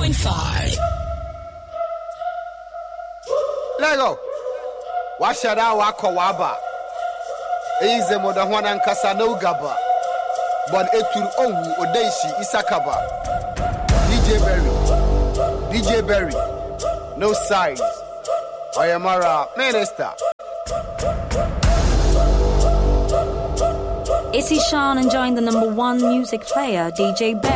101.5. Lego. Washada wako waba. Eize moda hwana nkasa no gaba. Bon etur onwu odeishi isakaba. DJ Berry. No size. Oyamara Minister. Issy Sean enjoying the #1 music player, DJ Berry.